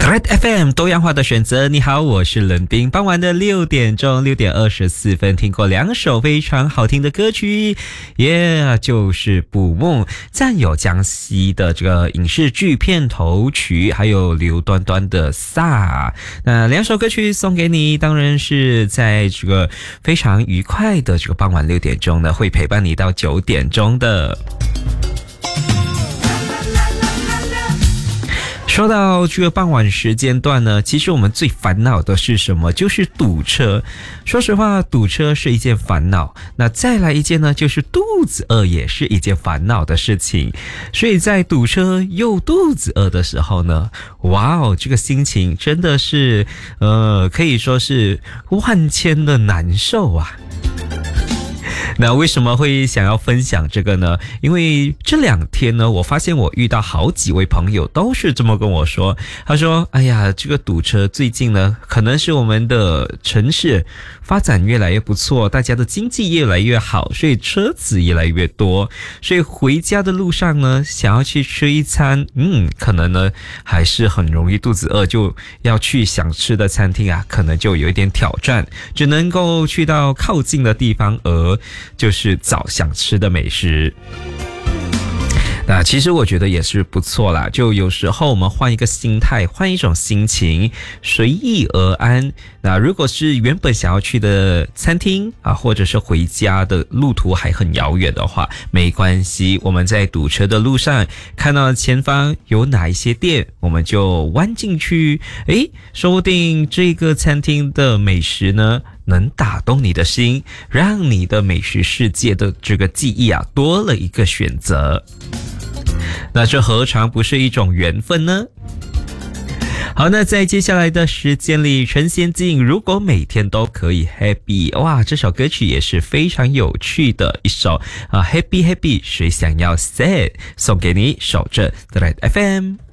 Red FM 多样化的选择，你好，我是冷冰。傍晚的6点钟，6点24分，听过2首非常好听的歌曲，就是《捕梦》，占有江西的这个影视剧片头曲，还有刘端端的《飒》。那2首歌曲送给你，当然是在这个非常愉快的这个傍晚6点钟呢，会陪伴你到9点钟的。说到这个傍晚时间段呢，其实我们最烦恼的是什么？就是堵车。说实话，堵车是一件烦恼。那再来一件呢，就是肚子饿也是一件烦恼的事情。所以在堵车又肚子饿的时候呢，哇哦，这个心情真的是可以说是万千的难受啊。那为什么会想要分享这个呢？因为这2天呢，我发现我遇到好几位朋友都是这么跟我说。他说：“哎呀，这个堵车最近呢，可能是我们的城市发展越来越不错，大家的经济越来越好，所以车子越来越多，所以回家的路上呢，想要去吃一餐，可能呢还是很容易肚子饿，就要去想吃的餐厅啊，可能就有一点挑战，只能够去到靠近的地方，就是找想吃的美食。”那其实我觉得也是不错啦，就有时候我们换一个心态，换一种心情，随意而安。那如果是原本想要去的餐厅啊，或者是回家的路途还很遥远的话，没关系，我们在堵车的路上看到前方有哪一些店，我们就弯进去，说不定这个餐厅的美食呢能打动你的心，让你的美食世界的这个记忆啊多了一个选择。那这何尝不是一种缘分呢？好，那在接下来的时间里，陈娴静如果每天都可以 happy， 哇，这首歌曲也是非常有趣的一首Happy Happy， 谁想要 sad， 送给你，守着 Red FM。